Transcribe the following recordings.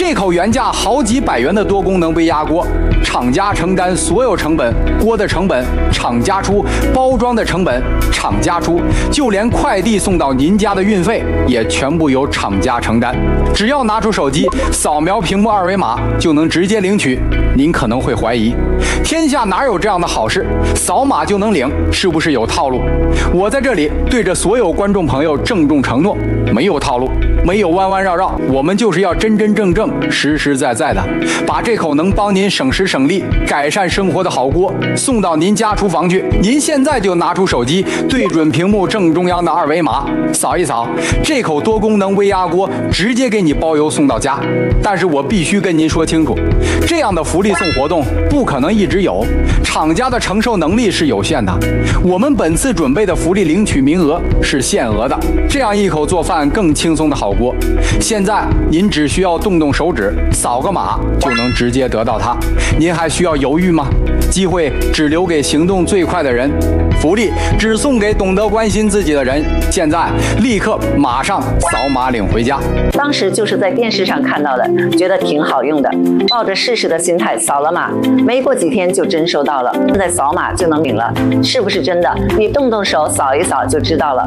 这口原价好几百元的多功能微压锅，厂家承担所有成本，锅的成本厂家出，包装的成本厂家出，就连快递送到您家的运费也全部由厂家承担。只要拿出手机，扫描屏幕二维码就能直接领取。您可能会怀疑，天下哪有这样的好事？扫码就能领，是不是有套路？我在这里对着所有观众朋友郑重承诺，没有套路，没有弯弯绕绕，我们就是要真真正正、实实在在的把这口能帮您省时省力、改善生活的好锅送到您家厨房去。您现在就拿出手机，对准屏幕正中央的二维码，扫一扫，这口多功能微压锅直接给你包邮送到家。但是我必须跟您说清楚，这样的福利送活动不可能一直有，厂家的承受能力是有限的。我们本次准备的福利领取名额是限额的，这样一口做饭更轻松的好锅，现在您只需要动动手指，扫个码就能直接得到它。您还需要犹豫吗？机会只留给行动最快的人，福利只送给懂得关心自己的人。现在立刻马上扫码领回家。 当时就是在电视上看到的，觉得挺好用的，抱着试试的心态扫了码，没过几天就真收到了。现在扫码就能领了，是不是真的？你动动手扫一扫就知道了。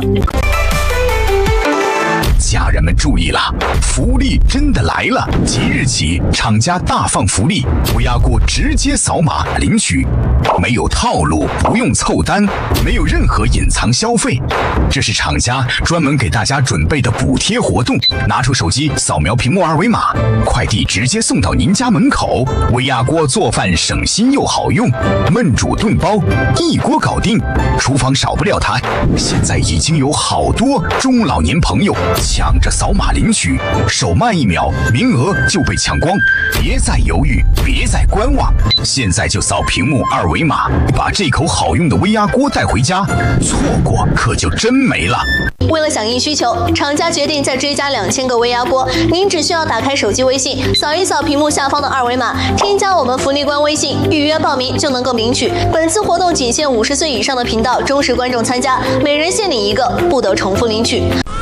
家人们注意了，福利真的来了！即日起，厂家大放福利，微压锅直接扫码领取，没有套路，不用凑单，没有任何隐藏消费，这是厂家专门给大家准备的补贴活动。拿出手机扫描屏幕二维码，快递直接送到您家门口。微压锅做饭省心又好用，焖煮炖煲一锅搞定，厨房少不了它。现在已经有好多中老年朋友抢着扫码领取，手慢1秒，名额就被抢光。别再犹豫，别再观望，现在就扫屏幕二维码，把这口好用的微压锅带回家，错过可就真没了。 为了响应需求，厂家决定再追加2000个微压锅。您只需要打开手机微信，扫一扫屏幕下方的二维码，添加我们福利官微信，预约报名就能够领取。本次活动仅限50岁以上的频道忠实观众参加，每人限领1个，不得重复领取。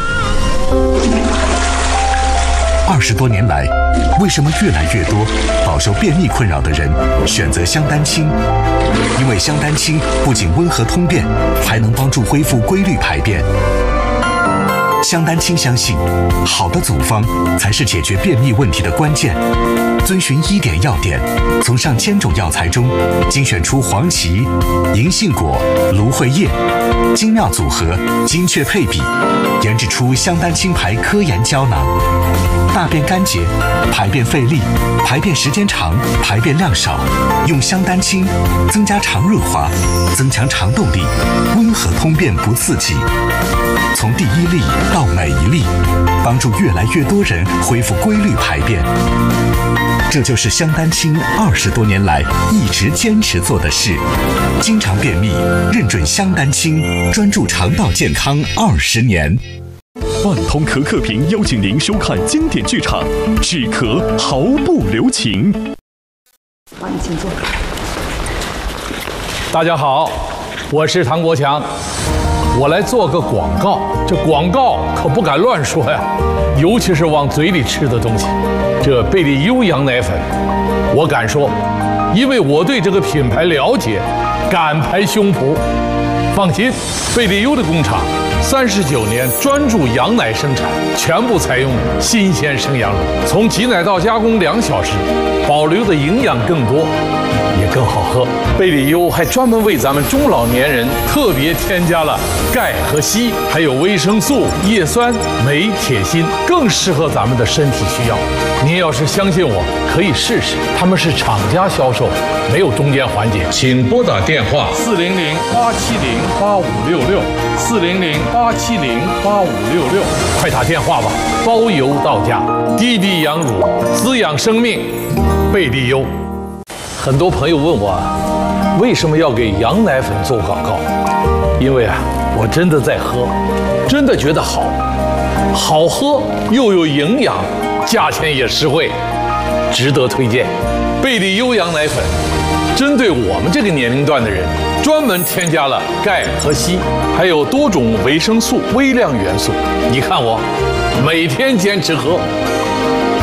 20多年来，为什么越来越多饱受便秘困扰的人选择香丹清？因为香丹清不仅温和通便，还能帮助恢复规律排便。香丹清相信，好的组方才是解决便秘问题的关键。遵循1点要点，从上千种药材中精选出黄芪、银杏果、芦荟叶，精妙组合，精确配比，研制出香丹清牌科研胶囊。大便干结、排便费力、排便时间长、排便量少，用香丹清增加肠润滑，增强肠动力，温和通便不刺激。从第1粒到每1粒，帮助越来越多人恢复规律排便。这就是香丹清20多年来一直坚持做的事。经常便秘，认准香丹清，专注肠道健康20年。 万通可可屏邀请您收看经典剧场《止咳毫不留情》。 好，你请坐。 大家好，我是唐国强，我来做个广告。这广告可不敢乱说呀，尤其是往嘴里吃的东西。这贝利优羊奶粉，我敢说，因为我对这个品牌了解，敢拍胸脯。放心，贝利优的工厂39年专注羊奶生产，全部采用新鲜生羊乳，从挤奶到加工2小时，保留的营养更多，也更好喝。贝利优还专门为咱们中老年人特别添加了钙和硒，还有维生素、叶酸、镁、铁、锌，更适合咱们的身体需要。您要是相信我，可以试试。他们是厂家销售，没有中间环节。请拨打电话400-870-8566，400-870-8566，快打电话吧，包邮到家。滴滴羊乳，滋养生命，贝利优。很多朋友问我，为什么要给羊奶粉做广告？因为我真的在喝，真的觉得好，好喝又有营养，价钱也实惠，值得推荐。贝利优羊奶粉针对我们这个年龄段的人，专门添加了钙和硒，还有多种维生素、微量元素。你看我每天坚持喝，